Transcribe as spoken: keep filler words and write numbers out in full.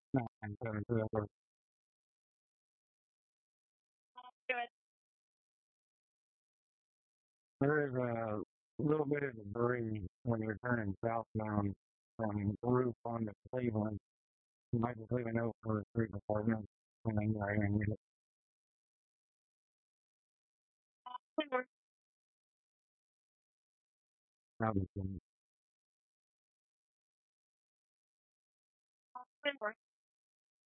nine seven two. There is a little bit of debris when you're turning southbound from Roof on to Cleveland. You might just leave a note for the street department and then go ahead and get it. Probably.